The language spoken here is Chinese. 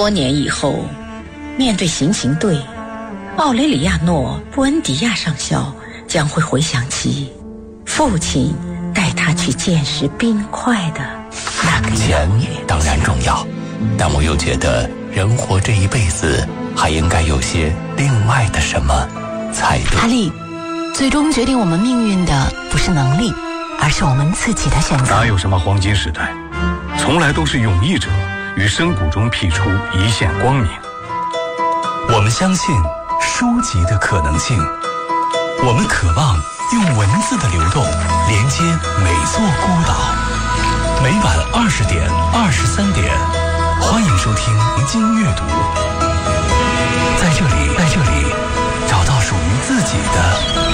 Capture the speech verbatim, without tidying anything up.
多年以后，面对行刑队，奥雷里亚诺·布恩迪亚上校将会回想起父亲带他去见识冰块的那个钱当然重要，但我又觉得人活这一辈子还应该有些另外的什么才对。 哈利，最终决定我们命运的不是能力，而是我们自己的选择。 哪有什么黄金时代，从来都是勇毅者于深谷中辟出一线光明。 我们相信书籍的可能性，我们渴望用文字的流动连接每座孤岛。每晚二十点、二十三点，欢迎收听黄金阅读。在这里，在这里，找到属于自己的